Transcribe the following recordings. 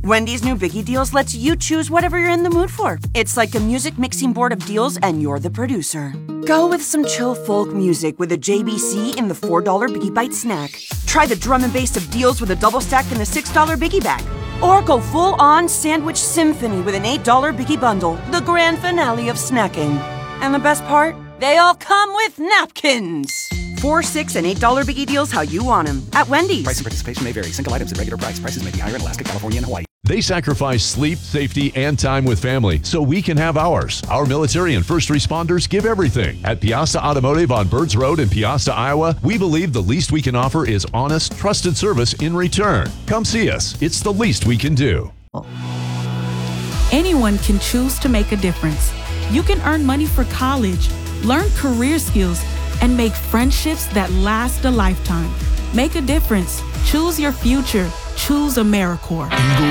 Wendy's new Biggie Deals lets you choose whatever you're in the mood for. It's like a music mixing board of deals, and you're the producer. Go with some chill folk music with a JBC in the $4 Biggie Bite snack. Try the drum and bass of deals with a double stack in the $6 Biggie Bag. Or go full-on sandwich symphony with an $8 Biggie Bundle, the grand finale of snacking. And the best part? They all come with napkins. $4, $6, and $8 Biggie Deals how you want them at Wendy's. Price and participation may vary. Single items at regular price. Prices may be higher in Alaska, California, and Hawaii. They sacrifice sleep, safety, and time with family so we can have ours. Our military and first responders give everything. At Piazza Automotive on Birds Road in Piazza, Iowa, we believe the least we can offer is honest, trusted service in return. Come see us. It's the least we can do. Anyone can choose to make a difference. You can earn money for college, learn career skills, and make friendships that last a lifetime. Make a difference. Choose your future. Choose AmeriCorps. Eagle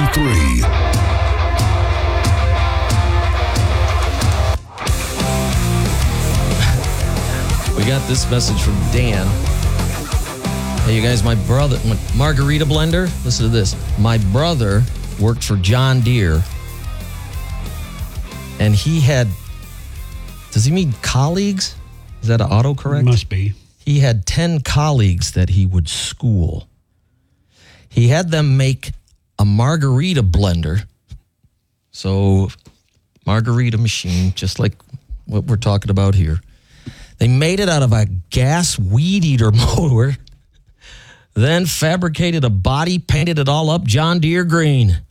102.3. We got this message from Dan. Hey, you guys, my brother, margarita blender, listen to this. My brother worked for John Deere, and he had, does he mean colleagues? Is that an autocorrect? Must be. He had 10 colleagues that he would school. He had them make a margarita blender. So, margarita machine, just like what we're talking about here. They made it out of a gas weed eater mower, then fabricated a body, painted it all up John Deere green.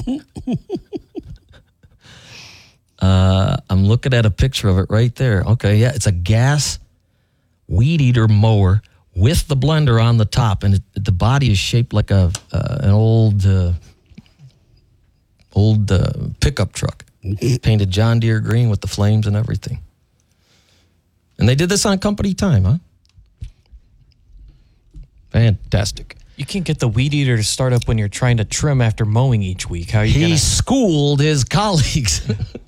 I'm looking at a picture of it right there. Okay, yeah, it's a gas weed eater mower with the blender on the top, and the body is shaped like an old pickup truck, painted John Deere green with the flames and everything. And they did this on company time, huh? Fantastic. You can't get the weed eater to start up when you're trying to trim after mowing each week. How are you He schooled his colleagues.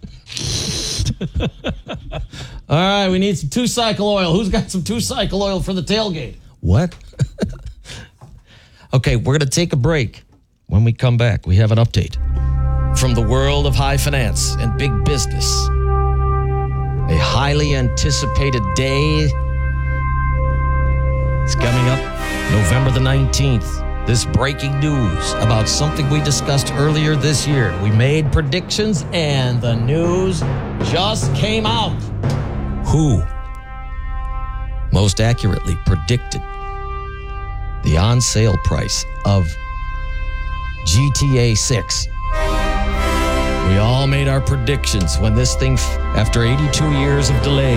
All right, we need some two-cycle oil. Who's got some two-cycle oil for the tailgate? What? Okay, we're going to take a break. When we come back, we have an update from the world of high finance and big business. A highly anticipated day is coming up November the 19th. This breaking news about something we discussed earlier this year. We made predictions and the news just came out. Who most accurately predicted the on-sale price of GTA 6? We all made our predictions when this thing, after 82 years of delay.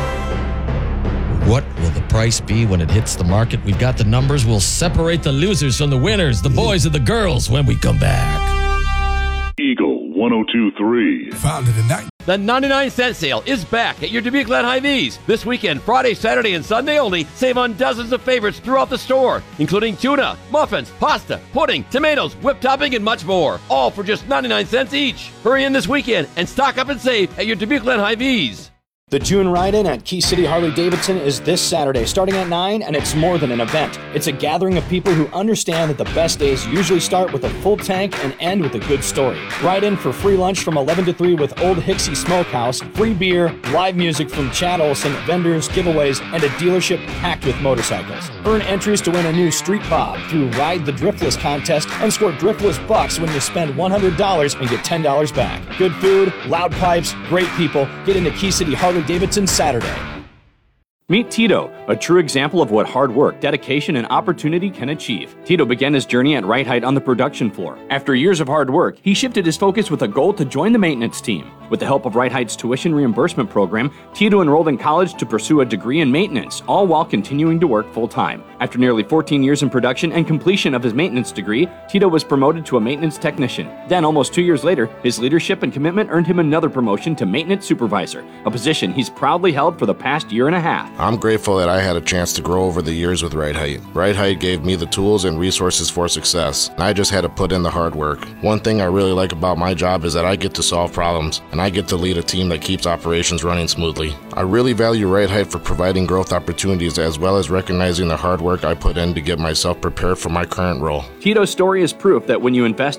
What will the price be when it hits the market? We've got the numbers. We'll separate the losers from the winners, the boys and the girls, when we come back. Eagle 102.3. Founded in The 99-cent sale is back at your Dubuque Glen Hy-Vees. This weekend, Friday, Saturday, and Sunday only, save on dozens of favorites throughout the store, including tuna, muffins, pasta, pudding, tomatoes, whipped topping, and much more. All for just 99 cents each. Hurry in this weekend and stock up and save at your Dubuque Glen Hy-Vees. The June Ride-In at Key City Harley-Davidson is this Saturday, starting at 9, and it's more than an event. It's a gathering of people who understand that the best days usually start with a full tank and end with a good story. Ride-In for free lunch from 11 to 3 with Old Hixie Smokehouse, free beer, live music from Chad Olson, vendors, giveaways, and a dealership packed with motorcycles. Earn entries to win a new Street Bob through Ride the Driftless contest and score Driftless bucks when you spend $100 and get $10 back. Good food, loud pipes, great people. Get into Key City Harley-Davidson Saturday. Meet Tito, a true example of what hard work, dedication, and opportunity can achieve. Tito began his journey at Right Height on the production floor. After years of hard work, he shifted his focus with a goal to join the maintenance team. With the help of Right Height's tuition reimbursement program, Tito enrolled in college to pursue a degree in maintenance, all while continuing to work full-time. After nearly 14 years in production and completion of his maintenance degree, Tito was promoted to a maintenance technician. Then, almost 2 years later, his leadership and commitment earned him another promotion to maintenance supervisor, a position he's proudly held for the past year and a half. I'm grateful that I had a chance to grow over the years with Right Height. Right Height gave me the tools and resources for success, and I just had to put in the hard work. One thing I really like about my job is that I get to solve problems, and I get to lead a team that keeps operations running smoothly. I really value Right Height for providing growth opportunities as well as recognizing the hard work I put in to get myself prepared for my current role. Tito's story is proof that when you invest